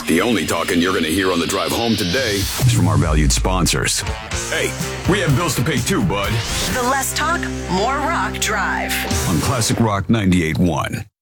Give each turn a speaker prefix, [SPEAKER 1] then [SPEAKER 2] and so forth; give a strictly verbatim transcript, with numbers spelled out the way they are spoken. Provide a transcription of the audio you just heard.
[SPEAKER 1] The only talking you're going to hear on the drive home today is from our valued sponsors. Hey, we have bills to pay too, bud.
[SPEAKER 2] The Less Talk, More Rock Drive.
[SPEAKER 1] On Classic Rock ninety-eight point one.